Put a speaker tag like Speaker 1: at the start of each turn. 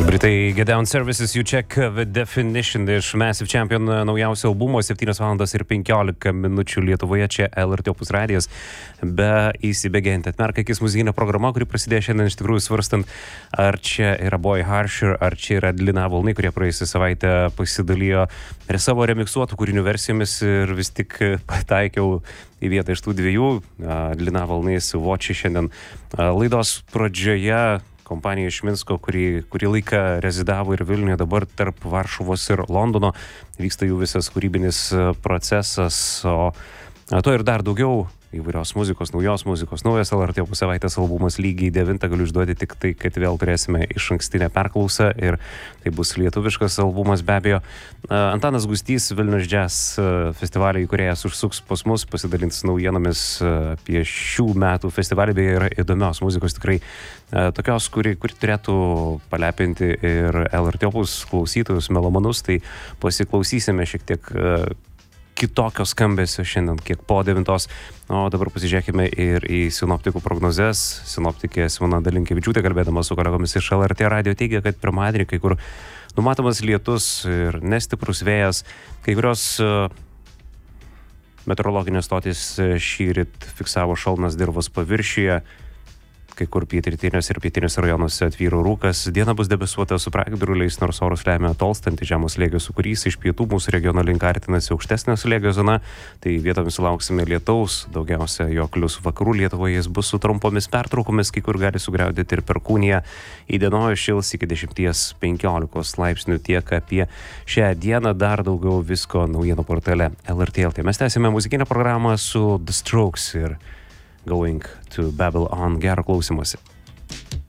Speaker 1: Britai Get Down Services, You Check the Definition iš Massive Champion naujausio albumo 7 valandos ir 15 minučių Lietuvoje, čia LRT Opus radijas. Be įsibėgėjant atmerk akis muzikinė programa, kuri prasidėjo šiandien iš tikrųjų svarstant, ar čia yra Boy Harsher, ar čia yra Lina Volnai, kurie praėjusią savaitę pasidalijo ir savo remiksuotų kūrinių versijomis ir vis tik pataikiau į vietą iš tų dviejų. Lina Volnai su Voči šiandien laidos pradžioje. Kompanija iš Minsko, kurį laiką rezidavo ir Vilniuje, dabar tarp Varšuvos ir Londono vyksta jų visas kūrybinis procesas, o to ir dar daugiau įvairios muzikos, naujos muzikos. Naujas LRT Opus savaitės albumas lygiai 9, galiu išduoti tik tai, kad vėl turėsime išankstinę perklausą ir tai bus lietuviškas albumas be abejo. Antanas Gustys, Vilnius Jazz festivalio įkūrėjas, užsuks pas mus, pasidalins naujienomis apie šių metų festivalį, beje yra įdomios muzikos tikrai tokios, kuri turėtų palepinti ir LRT Opus klausytojus, melomanus, tai pasiklausysime šiek tiek kitokio skambesio šiandien, kiek po 9. O dabar pasižiūrėkime ir į sinoptikų prognozes. Sinoptikė Simona Dalinkevičiūtė, kalbėdama su kolegomis iš LRT radio, teigia, kad pirmadienį kai kur numatomas lietus ir nestiprus vėjas, kai kurios meteorologinės stotys šįryt fiksavo šalnas dirvos paviršiuje, kai kur pietrytiniuose ir pietiniuose rajonuose tvyro rūkas. Diena bus debesuota su pragiedruliais, nors orus lemia tolstanti žemo slėgio sūkurys. Iš pietų mūsų regiono link artinasi aukštesnio slėgio zona, tai vietomis sulauksime lietaus, daugiausia jo klius vakarų Lietuvoje, jis bus su trumpomis pertraukomis, kai kur gali sugriaudėti ir perkūniją. Įdienojus šils iki 10-15 laipsnių. Tiek apie šią dieną, dar daugiau visko naujienų portale LRT LT. Mes tęsime muzikinę programą su The Strokes ir Going to Babylon. Gero klausymosi.